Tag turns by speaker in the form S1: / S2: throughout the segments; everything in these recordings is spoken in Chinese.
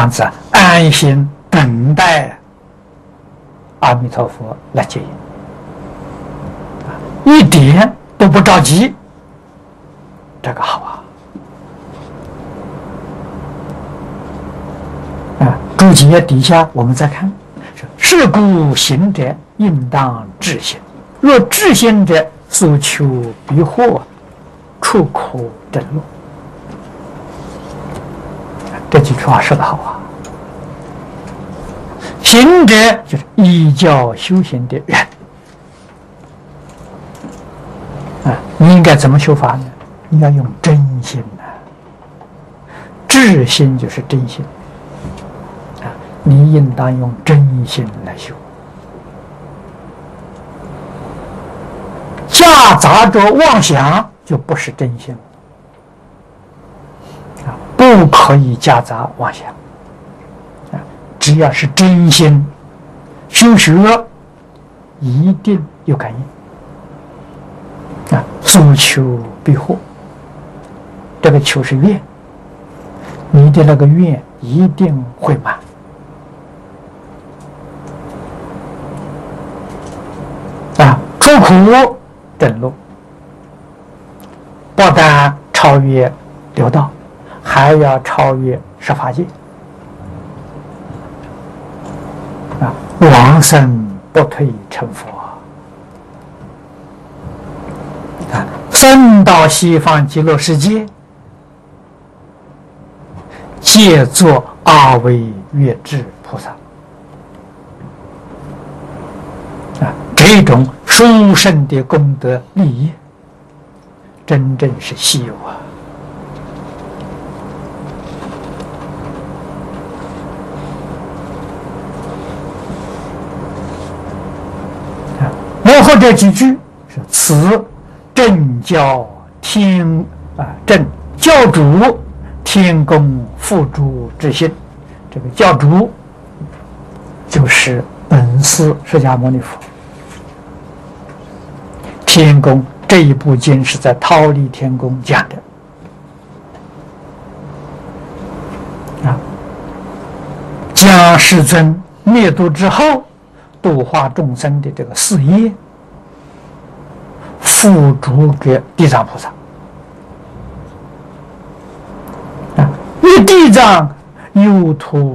S1: 样子安心等待阿弥陀佛来接引，一点都不着急，这个好啊！注解底下我们再看，是故行者应当至心，若至心者，所求必获，出口真路。这几句话说得好啊！行者就是依教修行的人啊，你应该怎么修法呢？你要用真心啊，至心就是真心啊，你应当用真心来修。夹杂着妄想，就不是真心了啊，不可以夹杂妄想啊，只要是真心修学，一定有感应啊，所求必获。这个求是愿，你的那个愿一定会满啊，出苦正路，不但超越六道，还要超越十法界啊，往生不退成佛啊，升到西方极乐世界，借作阿惟越致菩萨啊，这种殊胜的功德利益，真正是稀有啊！幕后这几句是此正教天正教主天宫付诸之心，这个教主就是本师释迦牟尼佛。天宫这一部经是在忉利天宫讲的啊，将世尊灭度之后度化众生的这个事业付诸给地藏菩萨啊，为地藏有图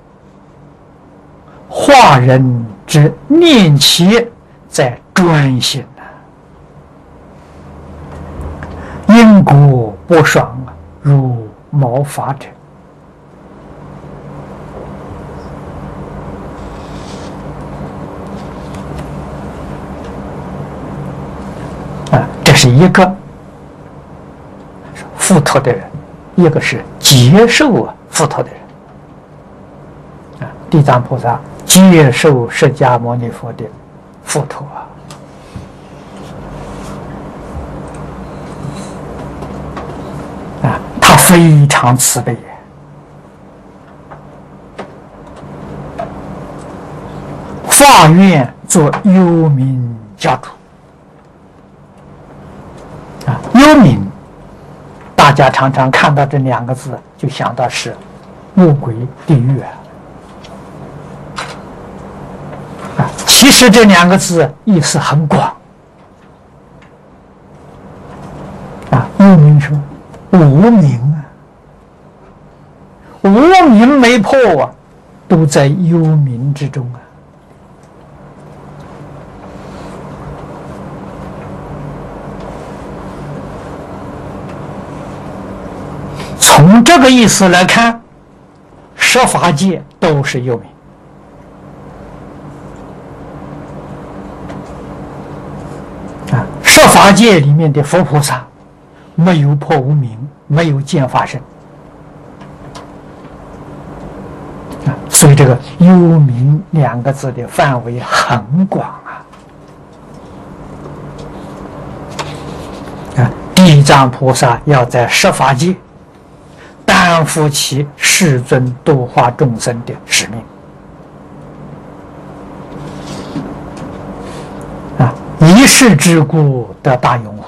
S1: 化人之念其在专心因果不爽如毛发者啊，这是一个付托的人，一个是接受付托的人啊。地藏菩萨接受释迦牟尼佛的付托啊，他非常慈悲，发愿做幽冥教主啊。幽冥，大家常常看到这两个字，就想到是恶鬼、地狱啊。其实这两个字意思很广啊。幽冥说无明啊，无明没破啊，都在幽冥之中啊。从这个意思来看，十法界都是幽冥啊。十法界里面的佛菩萨没有破无明，没有见法身啊，所以这个幽冥两个字的范围很广啊。地藏菩萨要在十法界担负起世尊度化众生的使命啊，一世之故得大勇